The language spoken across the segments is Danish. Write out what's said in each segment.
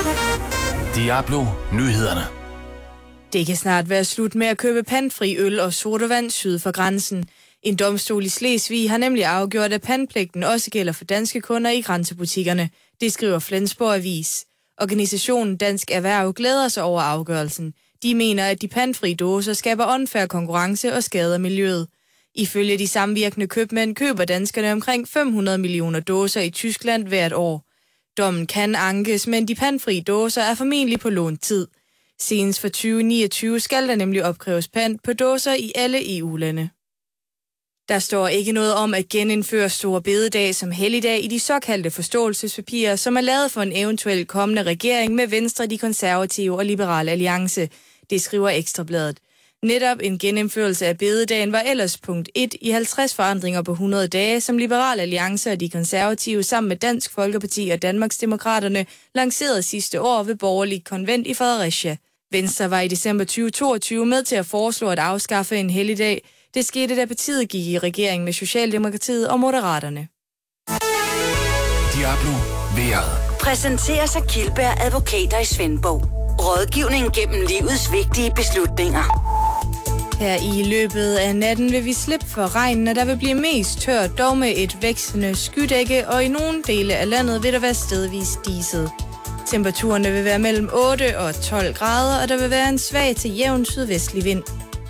Diablo Nyhederne. Det kan snart være slut med at købe pantfri øl og sodavand syd for grænsen. En domstol i Slesvig har nemlig afgjort, at pantpligten også gælder for danske kunder i grænsebutikkerne. Det skriver Flensborg Avis. Organisationen Dansk Erhverv glæder sig over afgørelsen. De mener, at de pantfri dåser skaber unfair konkurrence og skader miljøet. Ifølge de samvirkende købmænd køber danskerne omkring 500 millioner dåser i Tyskland hvert år. Dommen kan ankes, men de pantfri dåser er formentlig på lånt tid. Senest for 2029 skal der nemlig opkræves pant på dåser i alle EU-lande. Der står ikke noget om at genindføre Store Bededag som helligdag i de såkaldte forståelsespapirer, som er lavet for en eventuel kommende regering med Venstre, de konservative og Liberale Alliance. Det skriver Ekstrabladet. Netop en genindførelse af bededagen var ellers punkt 1 i 50 forandringer på 100 dage, som Liberale Alliance og de konservative sammen med Dansk Folkeparti og Danmarksdemokraterne lancerede sidste år ved borgerlig konvent i Fredericia. Venstre var i december 2022 med til at foreslå at afskaffe en helligdag. Det skete, da partiet gik i regering med Socialdemokratiet og Moderaterne. Diablo vejret. Præsenteres af Kildberg Advokater i Svendborg. Rådgivning gennem livets vigtige beslutninger. Her i løbet af natten vil vi slippe for regnen, og der vil blive mest tørt, dog med et vækstende skydække, og i nogle dele af landet vil der være stedvis diset. Temperaturerne vil være mellem 8 og 12 grader, og der vil være en svag til jævn sydvestlig vind.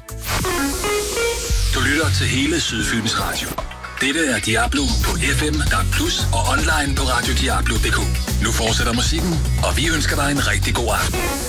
Du lytter til hele Sydfyns Radio. Dette er Diablo på FM, DAB+, og online på radiodiablo.dk. Nu fortsætter musikken, og vi ønsker dig en rigtig god aften.